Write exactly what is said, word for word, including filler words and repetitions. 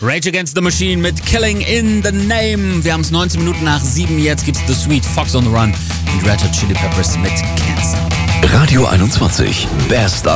Rage Against the Machine mit Killing in the Name. Wir haben es neunzehn Minuten nach sieben. Jetzt gibt's The Sweet, Fox on the Run und Red Hot Chili Peppers mit Cancer. Radio einundzwanzig, Best